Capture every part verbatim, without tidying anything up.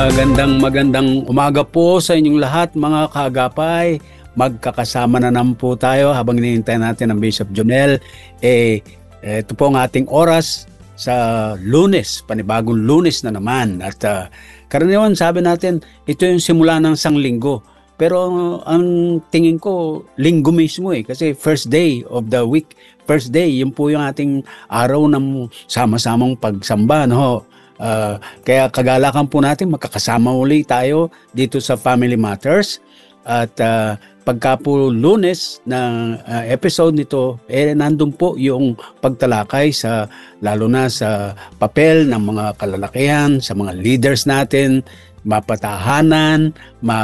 Magandang magandang umaga po sa inyong lahat mga kaagapay. Magkakasama na naman po tayo habang hinihintay natin ang Bishop Jonel. Eh, ito po ang ating oras sa Lunes, panibagong Lunes na naman. At uh, karaniwan sabi natin, ito yung simula ng isang linggo. Pero uh, ang tingin ko, linggo mismo eh. Kasi first day of the week, first day, yun po yung ating araw ng sama-samang pagsamba, no? Uh, kaya kagalakan po natin magkakasama uli tayo dito sa Family Matters at uh, pagka po Lunes na uh, episode nito eh nandun po yung pagtalakay sa lalo na sa papel ng mga kalalakihan, sa mga leaders natin, mapatahanan,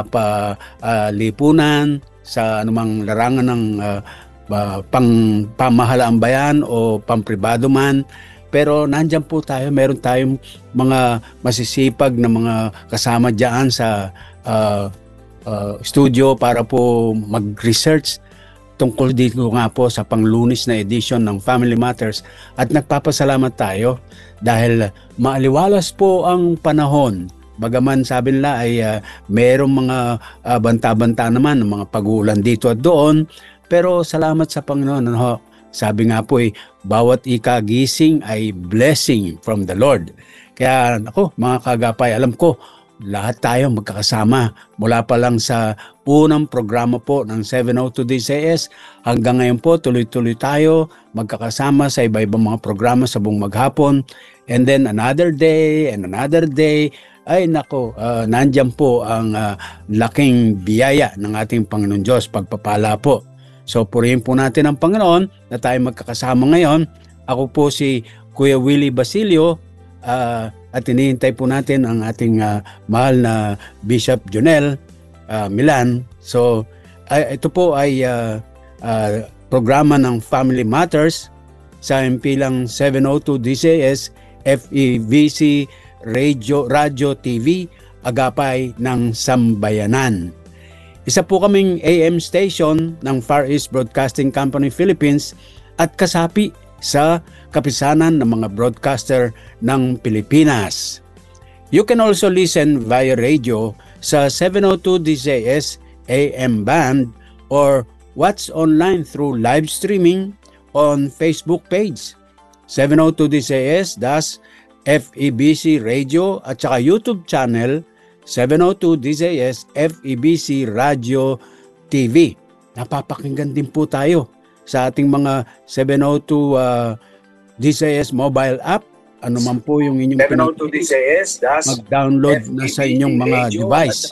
mapalipunan uh, sa anumang larangan ng uh, uh, pang pamahalaan bayan o pampribado man. Pero nandyan po tayo, meron tayong mga masisipag na mga kasama dyan sa uh, uh, studio para po mag-research tungkol dito nga po sa pang-Lunes na edition ng Family Matters. At nagpapasalamat tayo dahil maaliwalas po ang panahon. Bagaman sabi nila ay uh, merong mga uh, banta-banta naman, mga pag-uulan dito at doon. Pero salamat sa Panginoon. Ano? Sabi nga po eh, bawat ikagising ay blessing from the Lord. Kaya ako, mga kagapay, alam ko, lahat tayo magkakasama. Mula pa lang sa unang programa po ng seven oh two D C S, hanggang ngayon po, tuloy-tuloy tayo, magkakasama sa iba-ibang mga programa sa buong maghapon. And then another day, and another day, ay nako, uh, nandyan po ang uh, laking biyaya ng ating Panginoon Diyos, pagpapala po. So purihin po natin ang Panginoon na tayo magkakasama ngayon. Ako po si Kuya Willie Basilio uh, at hinihintay po natin ang ating uh, mahal na Bishop Jonel uh, Milan. So uh, ito po ay uh, uh, programa ng Family Matters sa M P lang seven oh two D C S F E B C Radio, Radio T V Agapay ng Sambayanan. Isa po kaming A M station ng Far East Broadcasting Company Philippines at kasapi sa kapisanan ng mga broadcaster ng Pilipinas. You can also listen via radio sa seven oh two D C S A M band or watch online through live streaming on Facebook page seven oh two D C S das F E B C Radio at saka YouTube channel seven oh two D C S F E B C Radio T V. Napapakinggan din po tayo sa ating mga seven oh two uh, D C S mobile app. Ano man po yung inyong seven oh two D C S, mag-download na sa inyong mga device.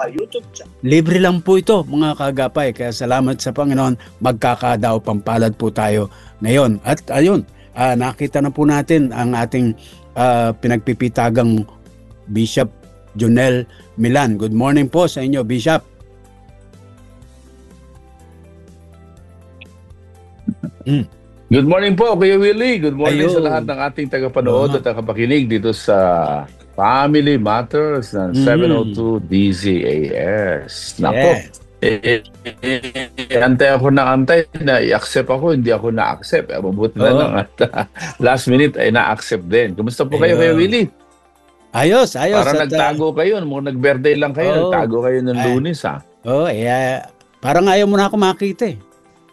Libre lang po ito mga kagapay. Kaya salamat sa Panginoon, magkakadaw pampalad po tayo ngayon. At ayun, uh, nakita na po natin ang ating uh, pinagpipitagang Bishop Jonel Milan. Good morning po sa inyo, Bishop. Mm. Good morning po, Kuya Willie. Good morning Ayun. Sa lahat ng ating tagapanood uh-huh. at tagapakinig dito sa Family Matters ng mm. seven oh two D Z A S. Nako, yeah. eh, eh, eh, antay ako na antay na i-accept ako, hindi ako na-accept. Eh, mabuti na oh. lang at uh, last minute ay na-accept din. Kumusta po kayo, Kuya Willie? Ayos, ayos. Para at, nagtago kayo, mga nag-birthday lang kayo, oh, nagtago kayo ng Lunes, ha? Oo, oh, eh, parang ayaw mo na ako makita, eh.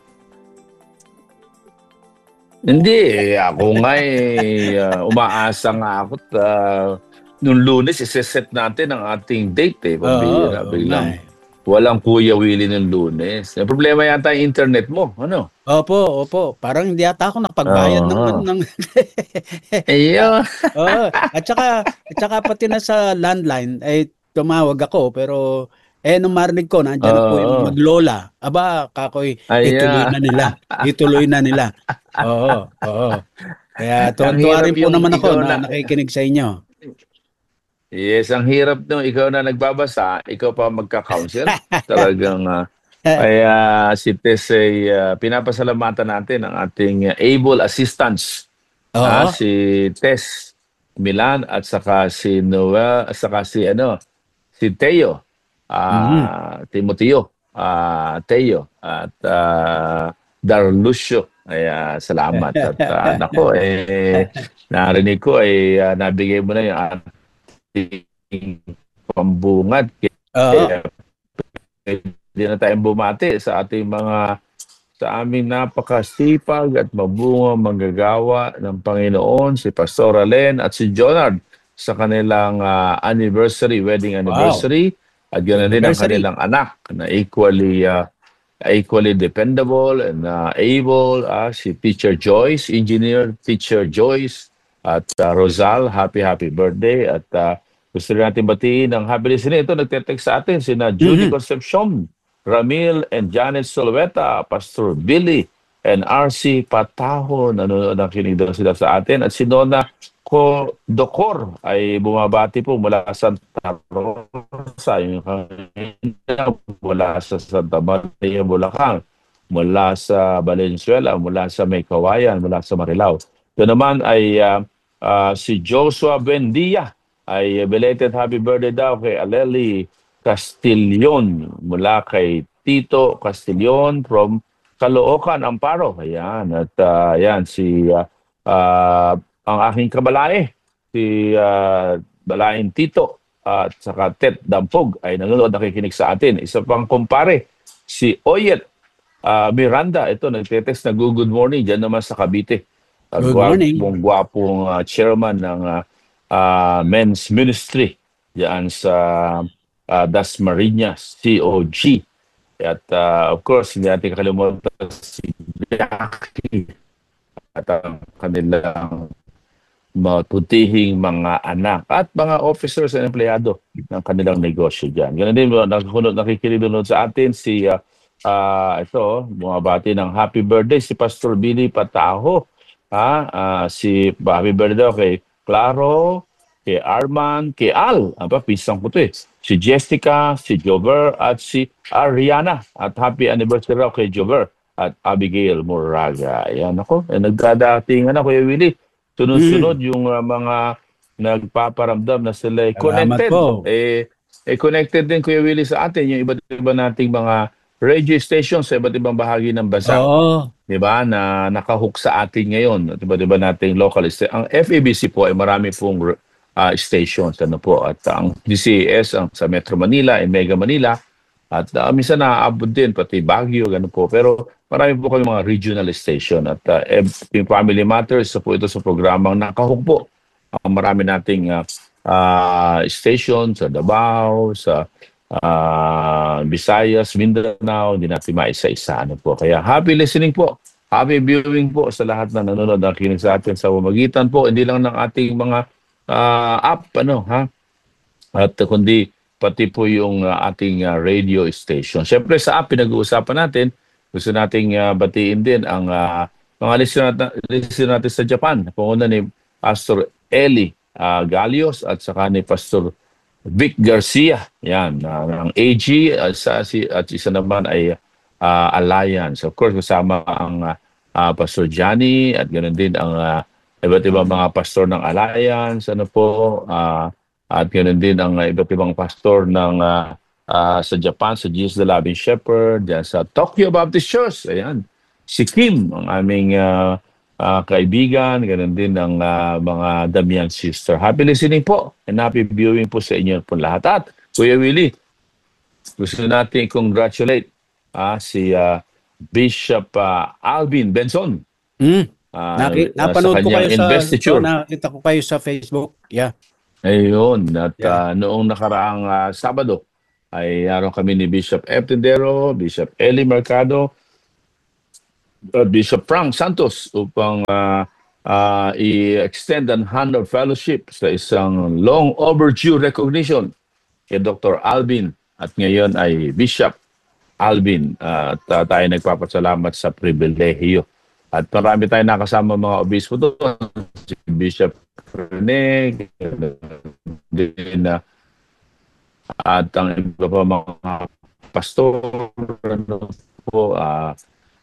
Hindi, eh, ako nga eh, uh, umaasa nga ako uh, nung Lunes, iseset natin ang ating date, eh. Pabira, oh, biglang oh, walang Kuya Willie ng Lunes. Yung problema yata yung internet mo, ano? Opo, opo. Parang hindi ata ako napagbayad oh. ng... ng... Iyo. Oo. At saka, at saka pati na sa landline, ay tumawag ako, pero eh nung marinig ko, nandiyan oh. po yung maglola. Aba, kakoy, ituloy na nila. Ituloy na nila. Oo, oo. Kaya tuwan-tuwa rin po naman ako na, na nakikinig sa inyo. Yes, ang hirap no, ikaw na nagbabasa, ikaw pa magka-counsel. Talagang uh, ay uh, si Tess ay uh, pinapasalamatan natin ang ating uh, able assistants. Oo. Uh, si Tess Milan at saka si Noel, at saka si ano, si Teo. Uh, mm-hmm. Timoteo, uh, Teo at uh, Darlucio. Ay uh, salamat at uh, nako eh narinig ko ay uh, nabigay mo na yung ating pambungad. Oo. Kaya hindi na tayong bumati sa ating mga, sa aming napakasipag at mabunga manggagawa ng Panginoon, si Pastor Alen at si Jonard sa kanilang uh, anniversary, wedding anniversary. Wow. At ganoon din ang kanilang anak na equally uh, equally dependable and uh, able, uh, si Teacher Joyce, Engineer Teacher Joyce at uh, Rosal. Happy, happy birthday. At uh, gusto rin natin batiin ang happy listening. Ito, nagte-text sa atin, sina Judy mm-hmm. Concepcion, Ramil and Janet Solveta, Pastor Billy and R C Pataho, nanonood ng kinig doon sila sa atin. At si Nona Ko Docor ay bumabati po mula sa Santa Rosa, yung mula sa Santa Maria, Bulacan, mula sa Valenzuela, mula sa Maykawayan, mula sa Marilao. Ito naman ay uh, uh, si Joshua Buendia, ay belated happy birthday daw kay Aleli Castillon mula kay Tito Castillon from Caloocan, Amparo. Ayan. At uh, ayan, si uh, uh, ang aking kabalae, si uh, Balain Tito at uh, saka Tet Dampog ay nanonood, nakikinig sa atin. Isa pang kumpare, si Oyet uh, Miranda. Ito, nagtetext na good morning dyan naman sa Cavite. Uh, good morning. Gwapong, gwapong uh, chairman ng uh, uh, Men's Ministry dyan sa Uh, Dasmariñas, C O G. At uh, of course, hindi natin kakalimutan si Jackie at ang kanilang matutihing mga anak at mga officers and empleyado ng kanilang negosyo dyan. Ganun din, nakikinig doon sa atin si uh, uh, ito, bumabati ng happy birthday si Pastor Billy Pataho. Ha? Uh, si happy birthday kay Claro, kay Arman, kay Al, ang pa, pisang ko to eh. Si Jessica, si Jover, at si Ariana. At happy anniversary raw kay Jover at Abigail Moraga. Ayan ako, eh, nagdadatingan ako, Kuya Willie. Sunod-sunod mm. yung uh, mga nagpaparamdam na sila eh, connected. Eh, eh, connected din, Kuya Willie, sa atin, yung iba't iba nating mga radio stations sa iba't ibang bahagi ng bansa. Oo. Diba? Na nakahook sa atin ngayon. Diba, diba nating local station. Ang F A B C po ay marami pong Uh, stations, ano po, at uh, ang D C A S ang sa Metro Manila and Mega Manila, at uh, minsan naaabot din pati Baguio, gano'n po, pero marami po kami mga regional station at uh, yung Family Matters, so po ito sa programang nakahook po ang uh, marami nating uh, uh, station sa Davao, sa uh, Visayas, Mindanao, hindi natin maisa-isa, ano po, kaya happy listening po, happy viewing po sa lahat na nanonood ng kinig sa atin sa pamamagitan po, hindi lang ng ating mga Uh, app, ano, ha? At uh, kundi pati po yung uh, ating uh, radio station. Siyempre sa app, pinag-uusapan natin, gusto nating uh, batiin din ang uh, mga listener natin, listener natin sa Japan. Panguna ni Pastor Eli uh, Galios at saka ni Pastor Vic Garcia. Yan, uh, ng A G at, sa, si, at isa naman ay uh, Alliance. Of course, kasama ang uh, uh, Pastor Johnny at ganoon din ang uh, iba't ibang mga pastor ng Alliance, ano po, uh, at ganoon din ang uh, iba't ibang pastor ng uh, uh, sa Japan, sa Jesus the Loving Shepherd, dyan sa Tokyo Baptist Church. Ayan, si Kim, ang aming uh, uh, kaibigan, ganoon din ang uh, mga Damian sister. Happy listening po and happy viewing po sa inyo po lahat. At Kuya Willie, gusto natin congratulate uh, si uh, Bishop uh, Alvin Benson. Mm. Uh, Naki, napanood ko kayo sa so, nakita ko kayo sa Facebook. Yeah. Ayun, at yeah. uh, noong nakaraang uh, Sabado ay naroon kami ni Bishop F. Tendero, Bishop Eli Mercado, uh, Bishop Frank Santos upang uh, uh, i-extend ang hand of fellowship sa isang long overdue recognition kay Doctor Alvin at ngayon ay Bishop Alvin. Uh, at uh, tayo nagpapasalamat sa pribilehiyo. At marami tayong nakasama mga obispo doon. Si Bishop Rene, din, uh, at ang iba pa mga pastor, ano po, uh,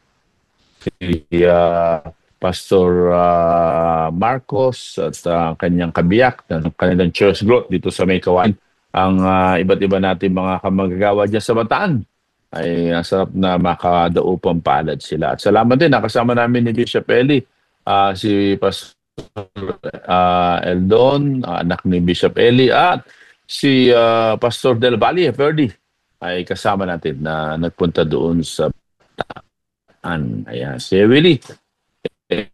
si uh, Pastor uh, Marcos at uh, kanyang kabiyak ng kanilang church growth dito sa Maykawayan. Ang uh, iba't iba natin mga kamagagawa dyan sa Bataan ay ang sarap na makadaupang palad sila. At salamat din, nakasama namin ni Bishop Eli, uh, si Pastor uh, Eldon, uh, anak ni Bishop Eli, at si uh, Pastor Del Valle Ferdi ay kasama natin na nagpunta doon sa An. Ayan, si Willie. Eh,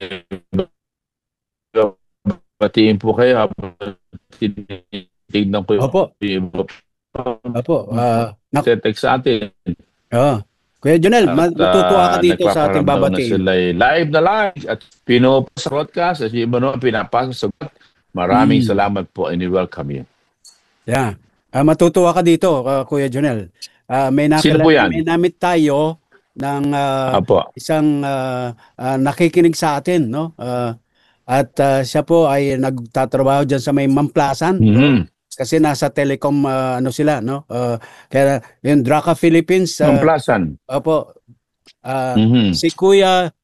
Batiin po kayo habang tinitignan ko yung Opo. iba Opo. Uh, nak- text sa atin. oh. Kuya Jonel, At matutuwa ka uh, dito sa ating nagpaparamdam na babatiin. sila live na live at pinupo sa broadcast at yung iba naman pinapasa sa maraming Mm. salamat po and welcome you. Yeah. Uh, matutuwa ka dito, uh, Kuya Jonel. Uh, may Sino po yan? nakilala, may namit tayo ng uh, Apo. isang uh, uh, nakikinig sa atin, no? Uh, at uh, siya po ay nagtatrabaho diyan sa may Mamplasan. Mhm. Kasi nasa telecom uh, ano sila, no? Uh, kaya yung Draka Philippines, uh, Mamplasan. opo. Uh, Mhm. Si Kuya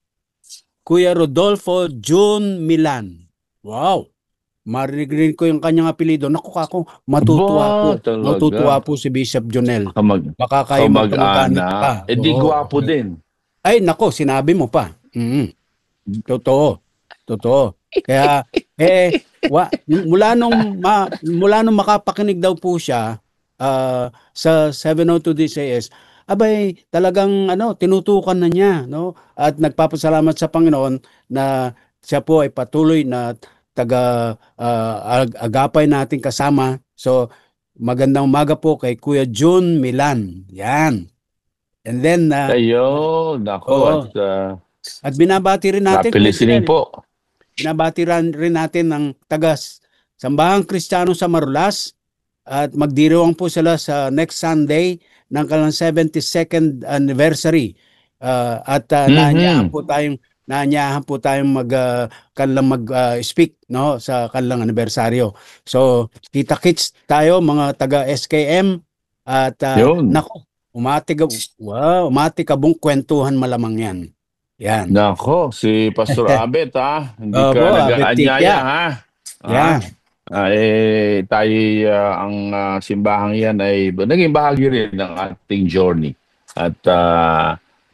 Kuya Rodolfo June Milan. Wow. Marinig ko yung kanyang apelyido. Naku kako, matutuwa Ba, po. talaga? Matutuwa po si Bishop Jonel. Kamag Baka kayo magkamag-anak pa. kamag-anak. Eh di Oo. gwapo din. Ay, nako, sinabi mo pa. Mm. Totoo. Totoo. Kaya eh wa, mula nung ma, mula nung makapakinig daw po siya uh, sa seven oh two D C S, abay talagang ano, tinutukan na niya, no? At nagpapasalamat sa Panginoon na siya po ay patuloy na taga uh, ag- agapay nating kasama. So magandang umaga po kay Kuya June Milan. Yan. And then uh, Ayun, nako. Oo. At uh, at binabati rin natin happy Kuya listening Jonel. po. Binabati rin rin natin ng tagas Sambahang Kristiyano sa Marulas at magdiriwang po sila sa next Sunday ng kanilang seventy-second anniversary. Uh, at uh, Mhm. naanyahan po tayong naanyahan po tayong mag uh, kanilang mag-speak no sa kanilang anibersaryo. So, kita-kits tayo mga taga S K M at uh, Yun. nako, umatig wow, umatikabong kwentuhan malamang 'yan. Yan. Nako, si Pastor Abet ha. Hindi Opo, ka Abet nag-aanyaya Tikya. ha. Yan. Ah, eh, tayo, ah, ang ah, simbahang yan ay naging bahagi rin ng ating journey. At ah,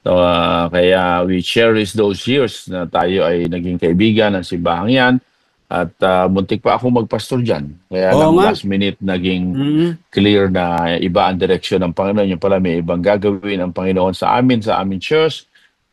ah, kaya we cherish those years na tayo ay naging kaibigan ng simbahang yan. At ah, muntik pa ako magpastor dyan. Kaya Oo lang nga. last minute naging Mm. clear na iba ang direksyon ng Panginoon. Yung pala may ibang gagawin ang Panginoon sa amin, sa aming church.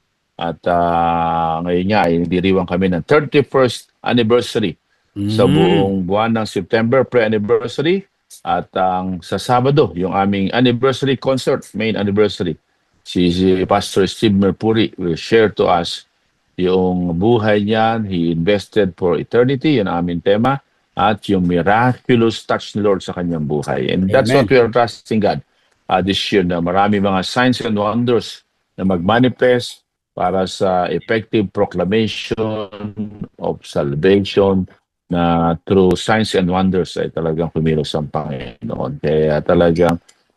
At ah, ngayon nga ay diriwang kami ng thirty-first anniversary sa Mm. buong buwan ng September, pre-anniversary. At ang sa Sabado, yung aming anniversary concert, main anniversary. Si, si Pastor Steve Merpuri will share to us yung buhay niya. He invested for eternity, yun ang aming tema. At yung miraculous touch ni Lord sa kanyang buhay. And that's Amen. what we are trusting God uh, this year, na marami mga signs and wonders na mag-manifest para sa effective proclamation of salvation na through signs and wonders ay talagang kumilos ang Panginoon. Kaya talagang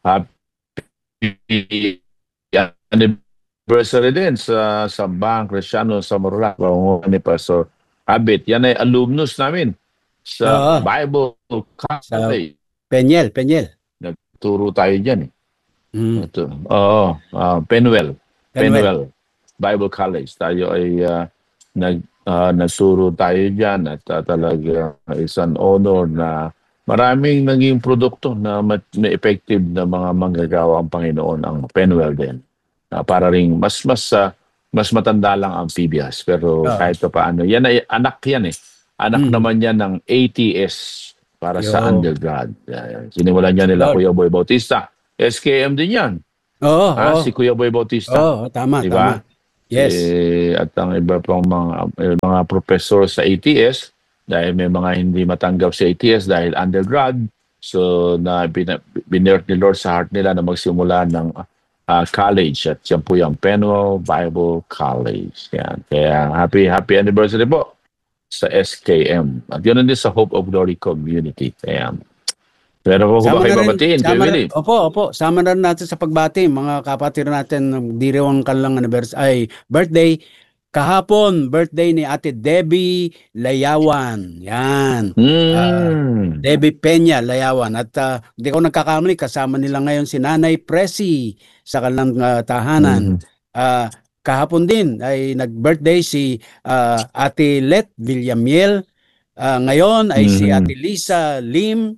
happy anniversary din sa Sambahang Kristiyano sa Marulas. Pangungunan ni Pastor Abet. Yan ay alumnus namin sa Oo. Bible College. Penyel, Penyel. Nagturo tayo dyan eh. Mm. Ito. Oo, ah, Penwell. Penuel. Penwell Bible College. Tayo ay ah, nag ah, nagturo tayo diyan at uh, talaga isang honor na maraming naging produkto na ma- na effective na mga manggagawa ang Panginoon ang Penwell din. Ah, para ring mas mas ah, mas matanda lang ang Phoebias pero Ah. kahit pa paano yan ay anak yan eh. Anak Mm. naman yan ng A T S para sa Yo. undergrad. Yan. Sinimulan niya nila Lord. Kuya Boy Bautista. S K M din yan. Oo, Ah, oo. si Kuya Boy Bautista. Oo, tama, Diba? tama. Yes. Eh, at ang iba pang mga, eh, mga professor sa A T S, dahil may mga hindi matanggap sa A T S dahil undergrad, so na bin- binert ni Lord sa heart nila na magsimula ng ah, college. At yan po yung Penwell Bible College. Yan. Kaya happy happy anniversary po sa S K M. At yun din sa Hope of Glory Community. Ayan. Pero po ba Sama kayo na rin- babatiin? Kuya sama na- Willie? Opo, opo. Sama na rin natin sa pagbati, mga kapatid natin, diriwang kanilang anniversary, ay birthday. Kahapon, birthday ni Ate Debbie Layawan. Yan. Mm. Debbie Peña Layawan. At ah, hindi ko nagkakamali, kasama nila ngayon si Nanay Presi sa kanilang ah, tahanan. Mhm. Ah, kahapon din ay nag-birthday si ah, Ate Let Villamiel. Ah, ngayon ay si Mhm. Ate Lisa Lim.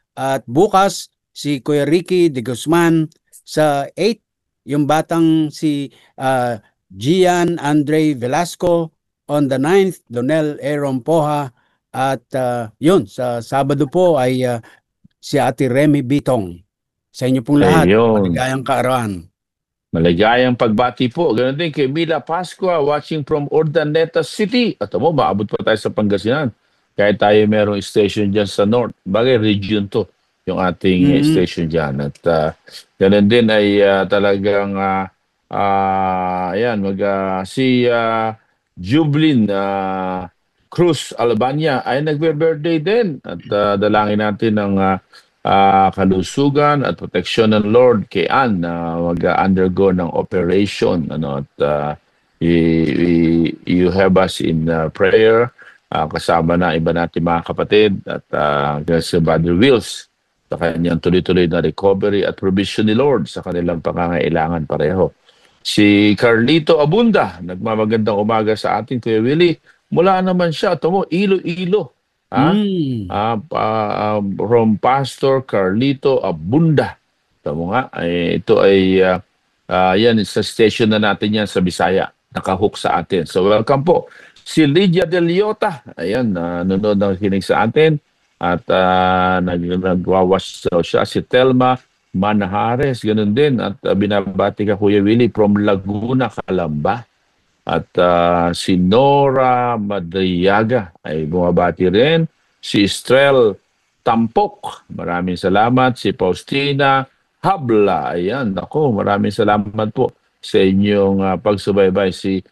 At bukas, si Kuya Ricky de Guzman sa eight, yung batang si uh, Gian Andre Velasco. On the ninth, Donel Aaron Poha. At uh, yun, sa Sabado po ay uh, si Ate Remy Bitong. Sa inyo pong lahat, Ayun. maligayang kaarawan. Maligayang pagbati po. Ganun din kay Mila Pascua watching from Urdaneta City. At mo, maabot pa tayo sa Pangasinan. Kahit tayo merong station dyan sa North. Bagay, region to yung ating Mm-hmm. station dyan. At uh, ganun din ay uh, talagang uh, uh, ayan, mag, uh, si uh, Jublin uh, Cruz Albania ay nagbe-birthday din. At uh, dalangin natin ng uh, Uh, kalusugan at proteksyon ng Lord kay Ann na uh, mag-undergo ng operation. Ano, at uh, you, you have us in uh, prayer, uh, kasama na iba natin mga kapatid at uh, si Brother Wills sa kanyang tuloy-tuloy na recovery at provision ni Lord sa kanilang pangangailangan pareho. Si Carlito Abunda, nagmamagandang umaga sa ating Kuya Willie. Mula naman siya, ito mo, Ilo-Ilo. Ha? Mm. Uh, uh, from Pastor Carlito Abunda. Ito mo nga, ay, ito ay uh, uh, yan, sa station na natin yan sa Bisaya. Nakahook sa atin. So welcome po. Si Lydia Del Iota, ayan, uh, nanonood ng kinig sa atin. At uh, nag nagwawas so siya. Si Telma Manahares, ganun din. At uh, binabati ka Kuya Willie from Laguna, Calamba. At uh, si Nora Madriaga ay bumabati rin. Si Estrel Tampok, maraming salamat. Si Faustina Habla, ayan, ako, maraming salamat po sa inyong uh, pagsubaybay. Si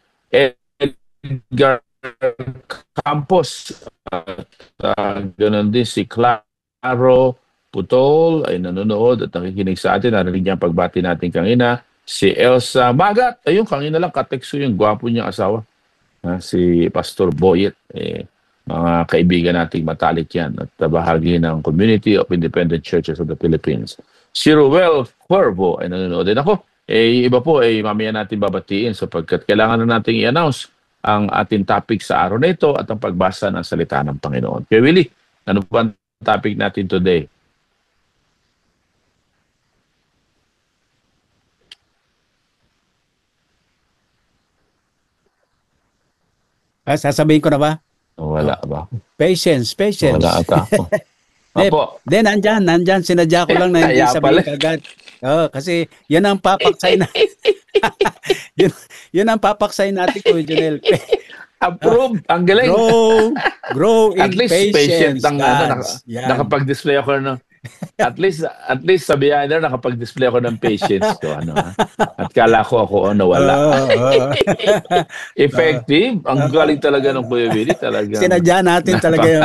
Edgar Campos, at uh, ganun din si Claro Putol ay nanonood at nakikinig sa atin. Narinig niya ang pagbati natin kanina. Si Elsa Magat, ayun, kanina lang katekso yung gwapo niyang asawa. Ha, si Pastor Boyet, eh, mga kaibigan nating matalik yan at bahagi ng Community of Independent Churches of the Philippines. Si Ruel Cuervo ay nanonood din ako. Eh, iba po, eh, mamaya natin babatiin sapagkat kailangan na natin i-announce ang ating topic sa araw na ito at ang pagbasa ng salita ng Panginoon. Kaya Willie, ano ba ang topic natin today? Ah, sasabihin ko na ba? Wala ba? Patience, patience. Wala ata ako. Opo. Then, nandyan, nandyan. Sinadya ko lang na hindi Kaya sabihin pala. kagad. Oh, kasi yan ang papaksay na. yun, yun ang papaksay natin ko, Junel. Approve. Ang galing. Grow, grow in At least patience. patient ang ano, naka, Yan. nakapag-display ako ng at least at least sabihan na nakapag-display ako ng patience ko ano ha? At kala ko ako ano wala. Oo, oo. Effective. Ang galing talaga ng Kuya Willie talaga. Sinadya natin talaga yun.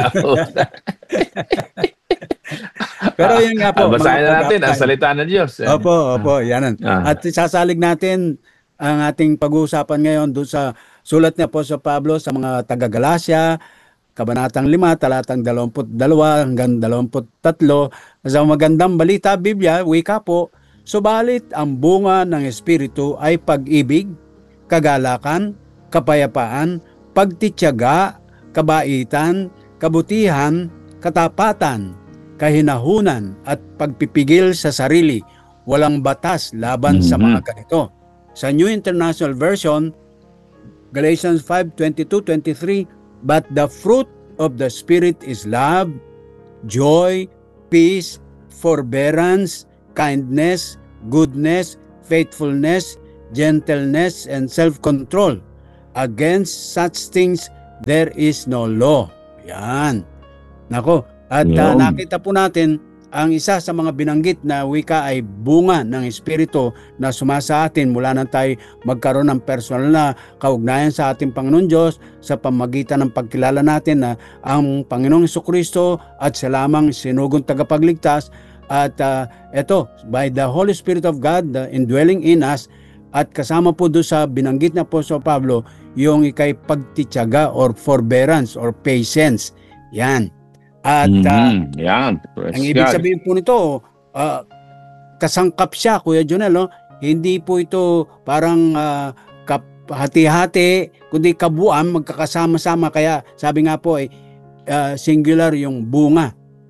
Pero yun nga po. Ah, basahin mga na natin ang pag-apply. salita ng Diyos. Opo, opo, yan. Ah. At sasalig natin ang ating pag-uusapan ngayon doon sa sulat ni Apostol Pablo sa mga taga-Galacia, Kabanatang lima, talatang dalawamput dalawa hanggang dalawamput tatlo. Sa magandang balita, Biblia, wika po, subalit ang bunga ng Espiritu ay pag-ibig, kagalakan, kapayapaan, pagtityaga, kabaitan, kabutihan, katapatan, kahinahunan, at pagpipigil sa sarili. Walang batas laban Mm-hmm. sa mga ganito. Sa New International Version, Galatians five twenty-two to twenty-three, but the fruit of the Spirit is love, joy, peace, forbearance, kindness, goodness, faithfulness, gentleness, and self-control. Against such things, there is no law. Yan. Nako. At uh, Yun. nakita po natin, ang isa sa mga binanggit na wika ay bunga ng Espiritu na sumasa atin mula nang tayo magkaroon ng personal na kaugnayan sa ating Panginoon Diyos sa pamagitan ng pagkilala natin na ang Panginoong Jesucristo at siya lamang sinugong tagapagligtas. At uh, ito, by the Holy Spirit of God the indwelling in us, at kasama po doon sa binanggit na po sa Pablo, yung ikay pagtityaga or forbearance or patience. Yan. At uh, Mm-hmm. Yan. Praise ang ibig God. sabihin po nito, uh, kasangkap siya, Kuya Jonel, no? Hindi po ito parang uh, kap- hati-hati, kundi kabuuan, magkakasama-sama. Kaya sabi nga po, eh, uh, singular yung bunga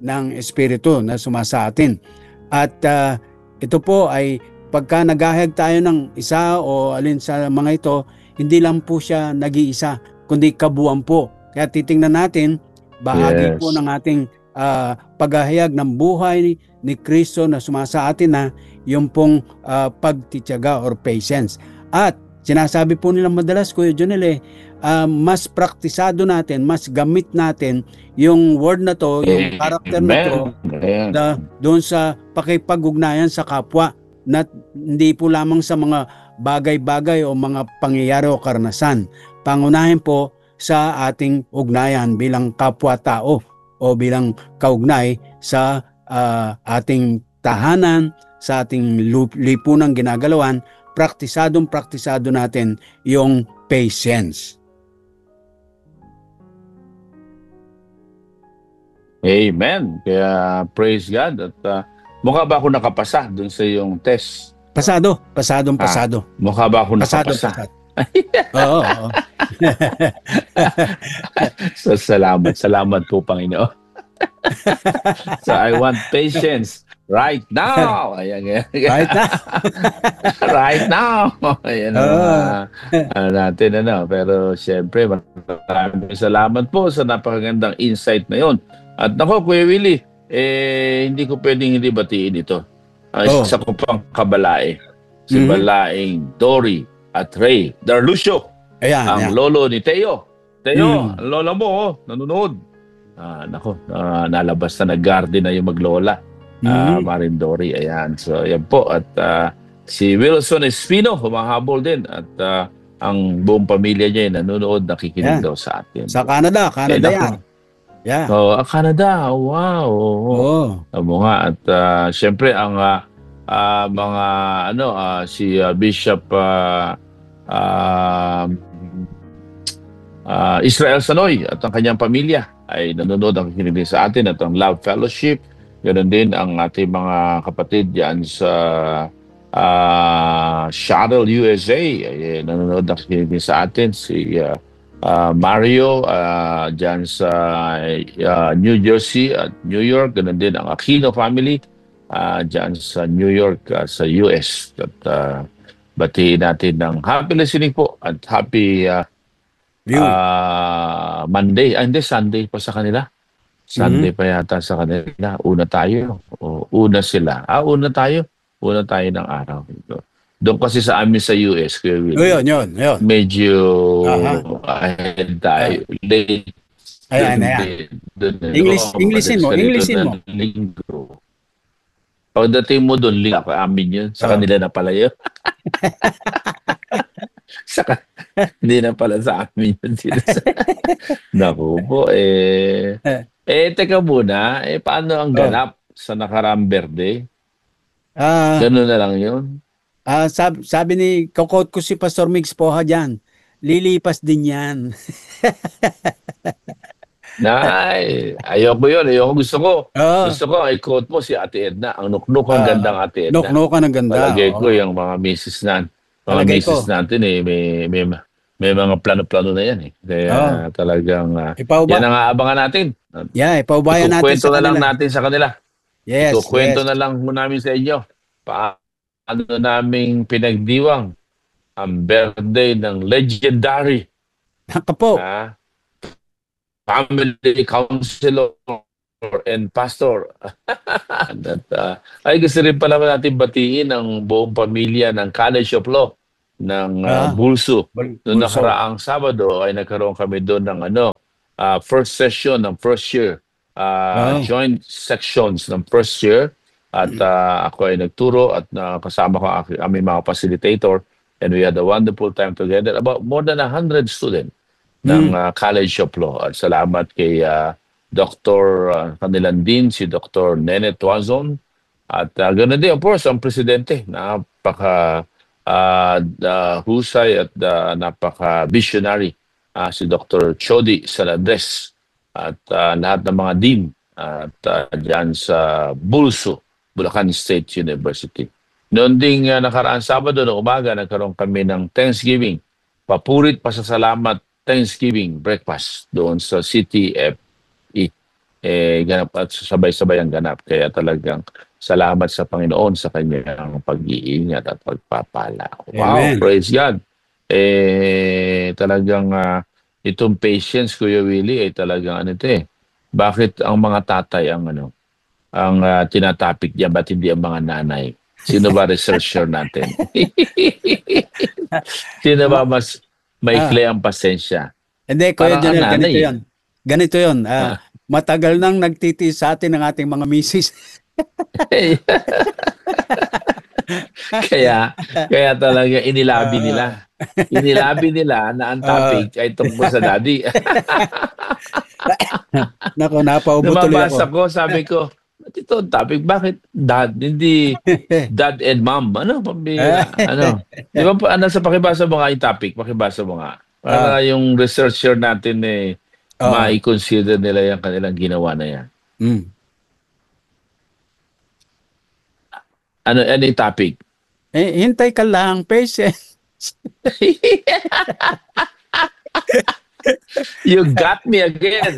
ng Espiritu na sumasa atin. At uh, ito po ay pagka naghahayag tayo ng isa o alin sa mga ito, hindi lang po siya nag-iisa, kundi kabuuan po. Kaya titingnan natin, bahagi Yes. po ng ating uh, paghahayag ng buhay ni Kristo na sumasa atin na yung pong uh, pagtitiyaga or patience. At sinasabi po nila madalas, Kuya Jonel, eh, uh, mas praktisado natin, mas gamit natin yung word na to, yung character na to, na doon sa pakipag-ugnayan sa kapwa, na hindi po lamang sa mga bagay-bagay o mga pangyayari o karanasan. Pangunahin po sa ating ugnayan bilang kapwa-tao o bilang kaugnay sa uh, ating tahanan, sa ating lipunang ginagalawan, praktisadong praktisado natin yung patience. Amen. Kaya praise God. At uh, mukha ba ako nakapasa dun sa iyong test? Pasado. Pasadong pasado. Ah, mukha ba ako Pasado, nakapasa? pasado. Oo. oo. So, salamat. Salamat po, Panginoon. So, I want patience right now. Ayan, ayan. Right na. Right now. Ayan ang uh, ano natin. Ano. Pero, syempre, maraming salamat po sa napakagandang insight na yon. At nako, Kuya Willie, eh, hindi ko pwedeng hindi batiin ito. Uh, Oh. Isa ko pang kabalae. Si Mhm. Balaing Dory at Ray Darlucio, Ayan. ang ayan. lolo ni Teo. Teo, Mm. ang lola mo, oh, nanonood. Ah, nako, ah, nalabas na nag-garden na yung maglola. Ah, Mhm. Maring Dory, ayan. So, yan po. At ah, si Wilson Espino, humahabol din. At ah, ang buong pamilya niya ay nanonood, nakikinig Yan. daw sa atin. Sa Canada. Canada Eh, yan. nako. Yeah. Oh, ah, Canada, wow. Oo. Oo. Amo nga. At ah, syempre, ang ah, ah, mga, ano, ah, si ah, Bishop ah, ah, ah, Israel Sanoy at ang kanyang pamilya ay nanonood, ang nakikinig sa atin, at ang Love Fellowship. Ganoon din ang ating mga kapatid diyan sa uh, Shuttle U S A. Ay nanonood, nakikinig sa atin. Si uh, uh, Mario uh, diyan sa uh, New Jersey at New York. Ganoon din ang Aquino family uh, diyan sa New York, uh, sa U S. At uh, batiin natin ng happy listening po at happy uh, View. uh, Monday. Ah, hindi, Sunday pa sa kanila. Sunday pa yata sa kanila. Una tayo. O, una sila. Ah, una tayo. Una tayo ng araw. Doon kasi sa amin sa U S, Kuya Will, O yun, yun, yun. medyo Aha. ahead tayo. Late. Ayan, Dun ayan. din. Dun din. English, Oo, Englishin mo, madalas Englishin ganito mo. na linggo. Pagdating mo doon, linggo, amin yun. Sa Oo. kanila na pala yun. sa ka- hindi na pala sa amin yun. Naku po, eh. Eh, teka muna, eh, paano ang ganap sa nakaraang birthday? Ah, Ganun na lang yun. ah, sabi, sabi ni, kakot ko si Pastor Migs Poha dyan, lilipas din yan. Nay, ayoko yun. Ayoko, gusto ko. Oo. Gusto ko, i-quote mo si Ate Edna. Ang nuknuk, ang Ah, gandang Ate Edna. Nokno ka ng ganda. Palagay ko oo. yung mga misis na, mga Palagay misis ko. natin eh, may, may, may mga plano-plano na yan eh. Kaya Oo. talagang, uh, Ipauba, yan ang aabangan natin. yeah, ipaubayan natin Ikukwento sa na lang kanila. natin sa kanila. Yes, Ikukwento yes. na lang mo namin sa inyo. Paano naming pinagdiwang ang birthday ng legendary Nakapo. ah, family counselor and pastor. At, uh, ay gusto rin pala natin batiin ang buong pamilya ng College of Law ng uh, Ah. Bulso. Bul- Noong Bulso. nakaraang Sabado ay nagkaroon kami doon ng ano, uh, first session ng first year, uh, Ah. joint sections ng first year. At uh, ako ay nagturo at uh, kasama ko ang aming mga facilitator, and we had a wonderful time together. About more than one hundred students ng uh, College of Law. At salamat kay uh, Doctor Uh, kanilang din, si Doctor Nene Tuazon. At uh, ganoon din, of course, ang presidente. Napaka uh, uh, husay at uh, napaka-visionary. Uh, si Doctor Chody Saladres. At uh, lahat ng mga dean. At uh, dyan sa Bulso, Bulacan State University. Noon ding uh, nakaraan Sabado ng umaga, nagkaroon kami ng Thanksgiving. Papurit pasasalamat Thanksgiving breakfast doon sa C T F E. eh, ganap at sabay-sabay ang ganap. Kaya talagang salamat sa Panginoon sa kanyang pag-iingat at pagpapala. Wow, Amen. praise God. Eh, talagang ah, itong patience, Kuya Willie, ay talagang ano ito eh. Bakit ang mga tatay ang ano, ang ah, tinatapik niya, ba't hindi ang mga nanay? Sino ba researcher natin? Sino ba Ma- mas ah, maikli ang pasensya? Hindi, Kuya Parang ang Jonel, nanay ganito eh. yon. Ganito yon. Ah, Ah. matagal nang nagtitiis sa atin ng ating mga misis. Kaya kaya talaga inilabi nila. Ah, Inilabi nila na ang ah. topic ay tungkol sa daddy. Nako, napaubo tuloy ako. Nababasa ko, sabi ko, "Ba't ito ang topic? Bakit dad? Hindi dad and mom." Ano, pambira. Ano? Di ba pa, ano, sa pakibasa mo nga yung topic, pakibasa mo nga. Ah, Para yung researcher natin eh, oo. ma-consider nila yung kanilang ginawa na yan. Mm. Ano, ano yung topic? Eh, hintay ka lang, patience. You got me again.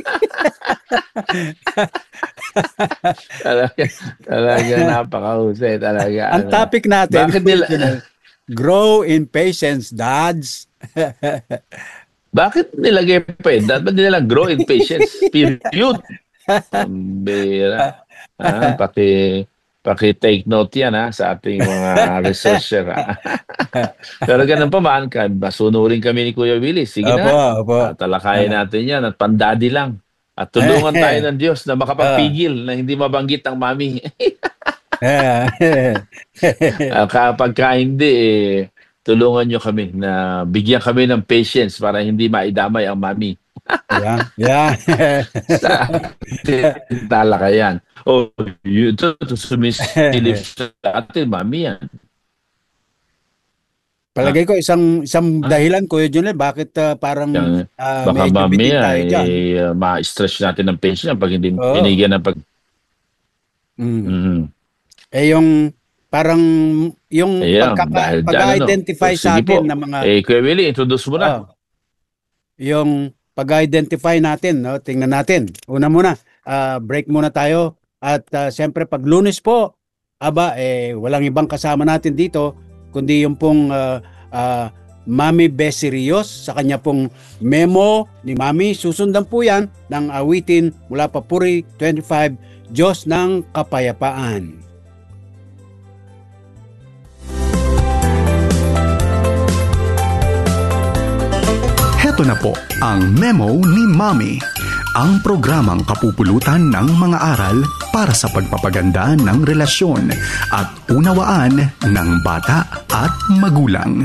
Talaga, talaga napakahusay talaga. Ang Ano. topic natin, Bakit Kuya nila, Jonel, grow in patience, dads. bakit nilagay pa eh? Dapat nila grow in patience. Period. Pambira. Ah, paki, paki-take note yan ha, sa ating mga researcher. Ha? Pero ganun pa man, ka- masunurin kami ni Kuya Willie. Sige na Opo, nga. opo. Ah, talakayin Ah, natin yan at pandadi lang. At eh, tulungan tayo ng Diyos na ah, makapagpigil na hindi mabanggit ang mami. eh. Ah, kapag ka hindi, eh, tulungan nyo kami na bigyan kami ng patience para hindi maidamay ang mami. Yeah, yeah. Sa ating talakayan. O, yun, ito, ito sumisilip sa atin, mami yan. Ah, Palagay ko isang isang ah, dahilan, Kuya Junel, bakit ah, parang yan, ah, baka medyo mami bitin yan, tayo diyan. eh, uh, ma-stress natin ng patience pag hindi Oo. binigyan ng pag... Mm. Mhm. Eh yung parang yung Ayan, pagkaka, dahil dyan, ano. pag-identify O, sa sige atin po. ng mga Eh, Kuya Willie, introduce mo na. oh, yung pag-identify natin, no? Tingnan natin. Una muna, ah, break muna tayo at ah, siyempre pag Lunes po, aba eh walang ibang kasama natin dito kundi yung pong ah, ah, Mami Bessie Rios sa kanya pong memo ni Mami. Susundan po yan ng awitin mula Papuri twenty-five, Diyos ng Kapayapaan. Heto na po ang memo ni Mommy, ang programang kapupulutan ng mga aral para sa pagpapaganda ng relasyon at unawaan ng bata at magulang.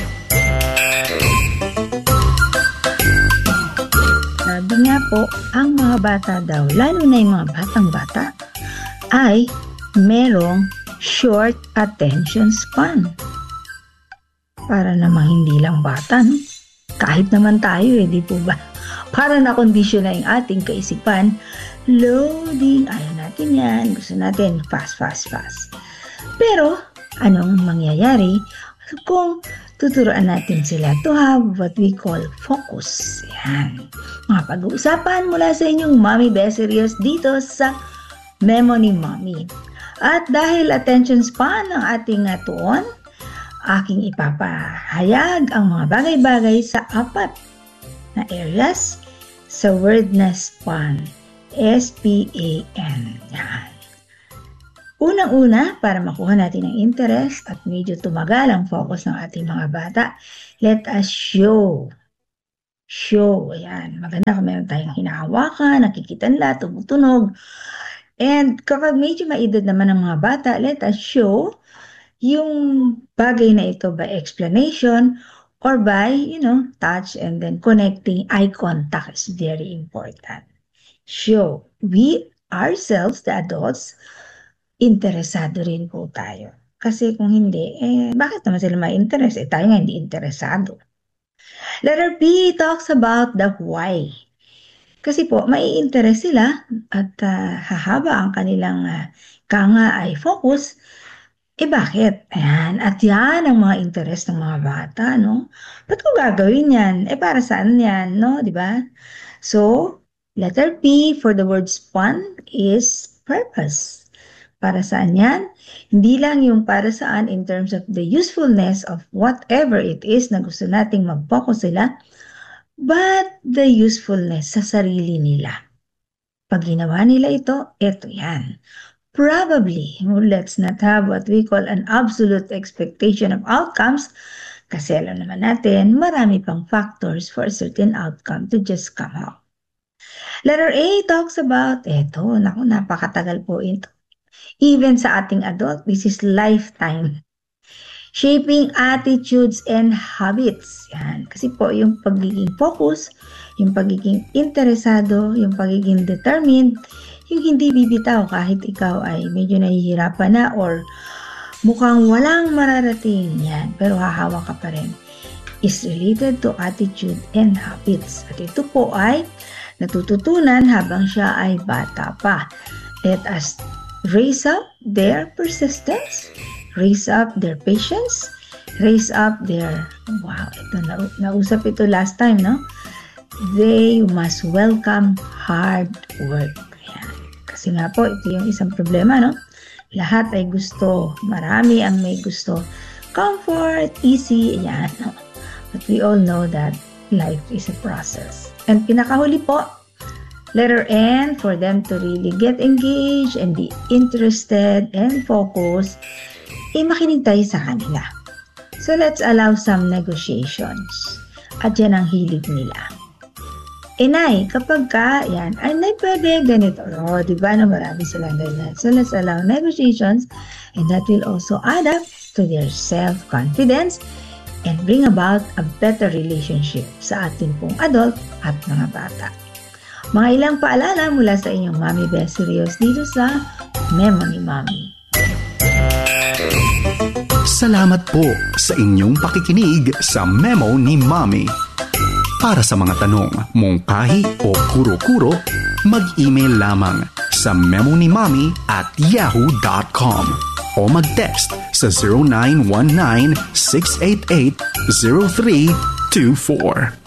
Sabi nga po, ang mga bata daw, lalo na yung mga batang-bata, ay merong short attention span. Para namang hindi lang bata, no? Kahit naman tayo eh, di po ba? Para na-condition na yung ating kaisipan, loading, ayaw natin yan, gusto natin fast, fast, fast. Pero, anong mangyayari kung tuturuan natin sila to have what we call focus? Yan. Mga pag-uusapan mula sa inyong Mommy Bessie Rios dito sa Memo ni Mommy. At dahil attention span ang ating uh, tuon, aking ipapahayag ang mga bagay-bagay sa apat na areas sa word na span. S P A N. Yan. Unang-una, para makuha natin ang interest at medyo tumagal ang focus ng ating mga bata, let us show. Show. Ayan. Maganda kung meron tayong hinahawakan, nakikitanla, tumutunog. And kapag medyo maedad naman ng mga bata, let us show yung bagay na ito by explanation or by, you know, touch, and then connecting eye contact is very important. Show. We ourselves, the adults, interesado rin po tayo. Kasi kung hindi, eh, bakit naman sila ma-interest? Eh, tayo nga hindi interesado. Letter B talks about the why. Kasi po, mai-interest sila at uh, hahaba ang kanilang uh, kanga ay focus. Eh bakit? Ayan. At yan ang mga interest ng mga bata, no? Ba't ko gagawin yan? Eh para saan yan, no? Diba? So, Letter P for the word SPUN is purpose. Para saan yan? Hindi lang yung para saan in terms of the usefulness of whatever it is na gusto nating mag-focus sila, but the usefulness sa sarili nila. Pag ginawa nila ito, ito yan. Probably, let's not have what we call an absolute expectation of outcomes kasi alam naman natin, marami pang factors for a certain outcome to just come out. Letter A talks about, eto, naku, napakatagal po ito. Even sa ating adult, this is lifetime. Shaping attitudes and habits. Yan. Kasi po yung pagiging focus, yung pagiging interesado, yung pagiging determined, yung hindi bibitaw kahit ikaw ay medyo nahihirapan na or mukhang walang mararating. Yan. Pero hahawa ka pa rin. Is related to attitude and habits. At ito po ay natututunan habang siya ay bata pa. Let us raise up their persistence, raise up their patience, raise up their, wow, ito, na, nausap ito last time, no? They must welcome hard work. Ayan. Kasi nga po, ito yung isang problema, no? Lahat ay gusto, marami ang may gusto. Comfort, easy, ayan, no? But we all know that life is a process. And pinakahuli po, letter N, for them to really get engaged and be interested and focus, eh makinig tayo sa kanila. So let's allow some negotiations. At yan ang hilig nila. Eh nay, kapag ka, yan, ay nay pwede ganito. O, oh, diba na marami silang ganyan. So let's allow negotiations and that will also add up to their self-confidence and bring about a better relationship sa ating pong adult at mga bata. Mga ilang paalala mula sa inyong Mommy Best Serious dito sa Memo ni Mommy. Salamat po sa inyong pakikinig sa Memo ni Mommy. Para sa mga tanong, mungkahi o kuro-kuro, mag-email lamang sa memonimommy at yahoo dot com o mag-text sa zero nine one nine, six eight eight, zero three two four.